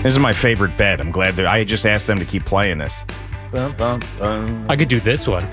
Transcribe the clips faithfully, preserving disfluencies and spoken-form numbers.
This is my favorite bed. I'm glad that I just asked them to keep playing this. I could do this one.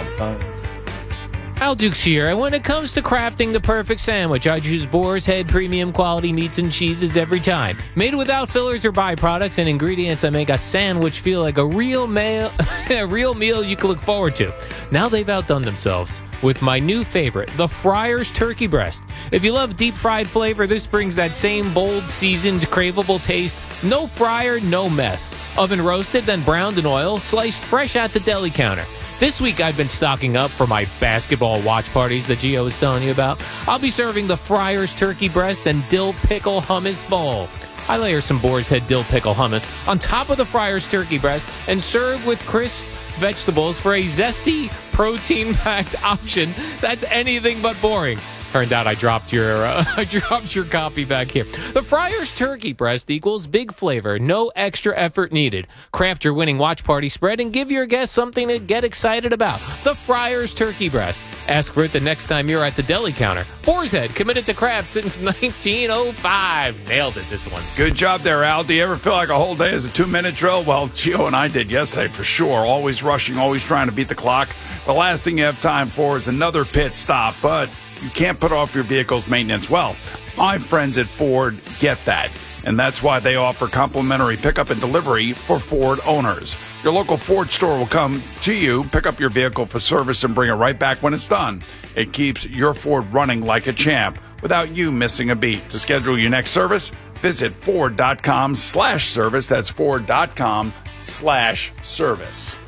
Al Dukes here, and when it comes to crafting the perfect sandwich, I choose Boar's Head premium quality meats and cheeses every time. Made without fillers or byproducts and ingredients that make a sandwich feel like a real meal, a real meal you can look forward to. Now they've outdone themselves with my new favorite, the Friar's Turkey Breast. If you love deep fried flavor, this brings that same bold, seasoned, craveable taste. No fryer, no mess. Oven roasted, then browned in oil, sliced fresh at the deli counter. This week I've been stocking up for my basketball watch parties that Gio was telling you about. I'll be serving the Friar's Turkey Breast and Dill Pickle Hummus Bowl. I layer some Boar's Head Dill Pickle Hummus on top of the Friar's Turkey Breast and serve with crisp vegetables for a zesty, protein-packed option that's anything but boring. Turned out I dropped your uh, I dropped your copy back here. The Friar's Turkey Breast equals big flavor, no extra effort needed. Craft your winning watch party spread and give your guests something to get excited about. The Friar's Turkey Breast. Ask for it the next time you're at the deli counter. Boar's Head, committed to craft since nineteen oh five. Nailed it, this one. Good job there, Al. Do you ever feel like a whole day is a two-minute drill? Well, Gio and I did yesterday for sure. Always rushing, always trying to beat the clock. The last thing you have time for is another pit stop, but you can't put off your vehicle's maintenance. Well, my friends at Ford get that, and that's why they offer complimentary pickup and delivery for Ford owners. Your local Ford store will come to you, pick up your vehicle for service, and bring it right back when it's done. It keeps your Ford running like a champ without you missing a beat. To schedule your next service, visit Ford.com slash service. That's Ford.com slash service.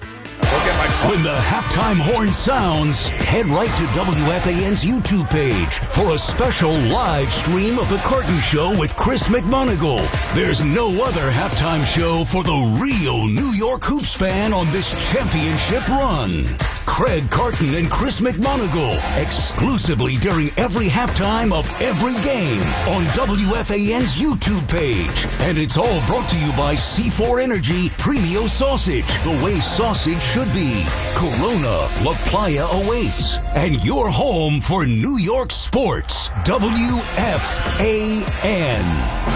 When the halftime horn sounds, head right to W F A N's YouTube page for a special live stream of The Carton Show with Chris McMonagle. There's no other halftime show for the real New York Hoops fan on this championship run. Craig Carton and Chris McMonagle, exclusively during every halftime of every game on W F A N's YouTube page. And it's all brought to you by C four Energy Premio Sausage, the way sausage should be. Corona La Playa awaits, and you're home for New York sports. W F A N.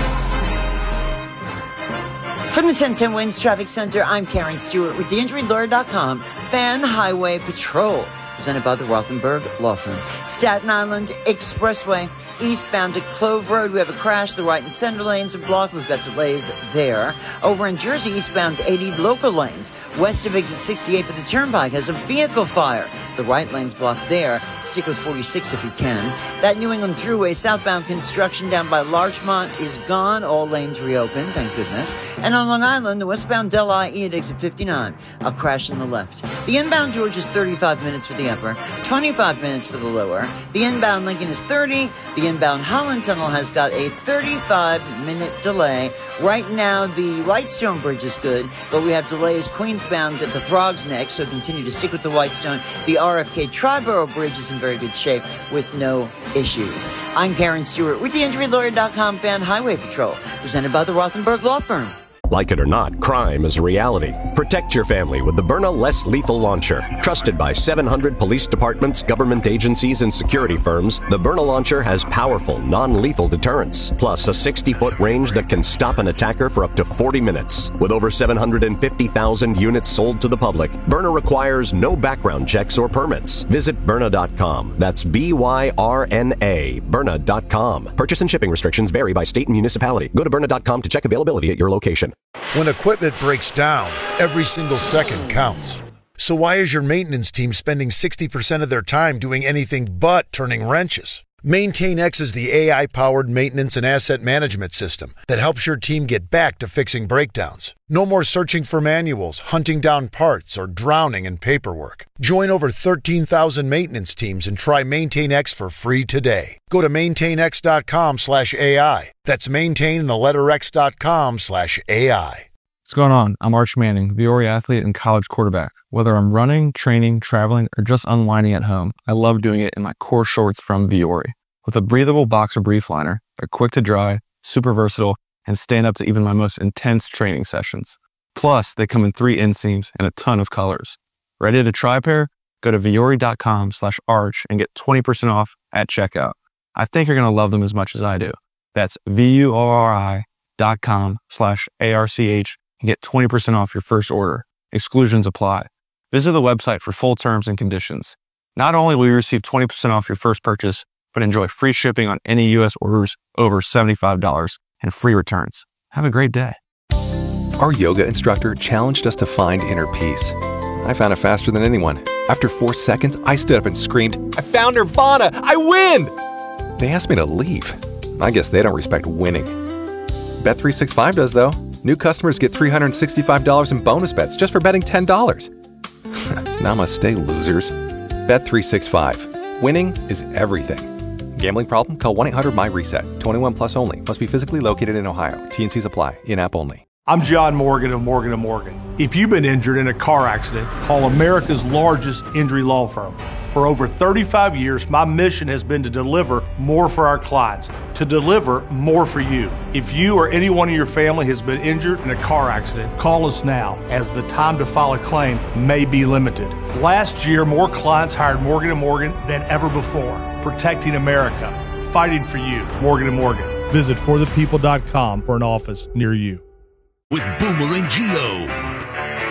From the ten ten Winds Traffic Center, I'm Karen Stewart with the injury lawyer dot com Fan Highway Patrol, presented by the Rothenberg Law Firm. Staten Island Expressway, eastbound to Clove Road, we have a crash. The right and center lanes are blocked. We've got delays there. Over in Jersey, eastbound eighty, local lanes. West of exit sixty-eight for the Turnpike has a vehicle fire. The right lane's blocked there. Stick with forty-six if you can. That New England Thruway southbound construction down by Larchmont is gone. All lanes reopened, thank goodness. And on Long Island, the westbound Del I-E at exit fifty-nine, a crash on the left. The inbound George is thirty-five minutes for the upper, twenty-five minutes for the lower. The inbound Lincoln is thirty. The inbound Holland Tunnel has got a thirty-five minute delay. Right now, the Whitestone Bridge is good, but we have delays Queensbound at the Throgs Neck, so continue to stick with the Whitestone. The R F K Triborough Bridge is in very good shape with no issues. I'm Karen Stewart with the injury lawyer dot com Fan Highway Patrol, presented by the Rothenberg Law Firm. Like it or not, crime is a reality. Protect your family with the Byrna Less Lethal Launcher. Trusted by seven hundred police departments, government agencies, and security firms, the Byrna Launcher has powerful, non-lethal deterrence, plus a sixty-foot range that can stop an attacker for up to forty minutes. With over seven hundred fifty thousand units sold to the public, Byrna requires no background checks or permits. Visit Byrna dot com. That's B Y R N A, Byrna dot com. Purchase and shipping restrictions vary by state and municipality. Go to Byrna dot com to check availability at your location. When equipment breaks down, every single second counts. So why is your maintenance team spending sixty percent of their time doing anything but turning wrenches? MaintainX is the A I-powered maintenance and asset management system that helps your team get back to fixing breakdowns. No more searching for manuals, hunting down parts, or drowning in paperwork. Join over thirteen thousand maintenance teams and try MaintainX for free today. Go to maintainx.com slash AI. That's maintain and the letter X dot com slash AI. What's going on? I'm Arch Manning, Viore athlete and college quarterback. Whether I'm running, training, traveling, or just unwinding at home, I love doing it in my core shorts from Viore. With a breathable boxer brief liner, they're quick to dry, super versatile, and stand up to even my most intense training sessions. Plus, they come in three inseams and a ton of colors. Ready to try a pair? Go to Viore.com slash arch and get twenty percent off at checkout. I think you're going to love them as much as I do. That's V U R I betterhelp.com slash ARCH and get twenty percent off your first order. Exclusions apply. Visit the website for full terms and conditions. Not only will you receive twenty percent off your first purchase, but enjoy free shipping on any U S orders over seventy-five dollars and free returns. Have a great day. Our yoga instructor challenged us to find inner peace. I found it faster than anyone. After four seconds, I stood up and screamed, "I found Nirvana! I win!" They asked me to leave. I guess they don't respect winning. Bet three sixty-five does, though. New customers get three hundred sixty-five dollars in bonus bets just for betting ten dollars. Namaste, losers. Bet three sixty-five. Winning is everything. Gambling problem? Call one eight hundred my reset. twenty-one plus only. Must be physically located in Ohio. T and Cs apply. In-app only. I'm John Morgan of Morgan and Morgan. If you've been injured in a car accident, call America's largest injury law firm. For over thirty-five years, my mission has been to deliver more for our clients, to deliver more for you. If you or anyone in your family has been injured in a car accident, call us now, as the time to file a claim may be limited. Last year, more clients hired Morgan and Morgan than ever before, protecting America, fighting for you. Morgan and Morgan. Visit for the people dot com for an office near you. With Boomer and Geo.